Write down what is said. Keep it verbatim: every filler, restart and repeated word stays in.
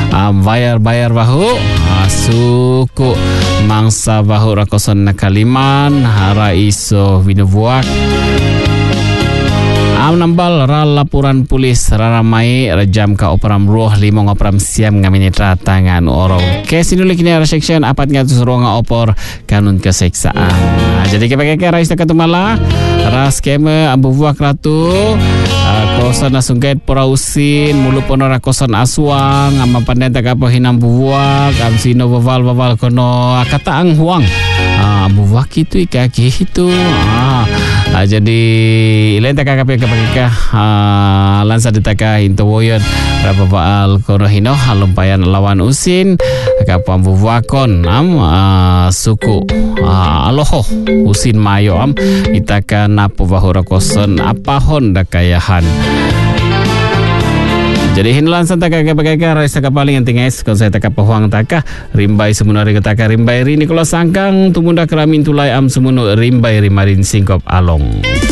um, bayar-bayar bahu uh, suku mangsa bahu rakosan nakaliman hara iso vinubuak. Am nambal ral laporan polis raramai rejam ka operam roh limong operam siam ngaminitra tangan orang. Kes inulik ni section apat ngatus ruang opor kanun keseksaan. Nah, jadi kepake rais dekat mala ras keme ambu buak ratu kosan asungkait porausin mulu ponora kosan aswang amma pandai tak apa hinam buak am sino baval baval kono kata ang huang. Ah, buak itu ikaki itu. Ah, ah jadi ilain tak kakak kapakika ah, lansa ditaka into woyon rapa baal korohino halumpayan lawan usin kapam buwakon am ah, suku ah, aloho usin mayo am itaka napo bahura koson apahon dakayahan. Jadi hinulan santa kakak kakak raisa kapaling yang tingais kon saya taka pahuang taka rimbai semuna ri taka rimbai ri Nikola sangkang tumunda keramin tulai am semunu rimbai rimarin singkop along.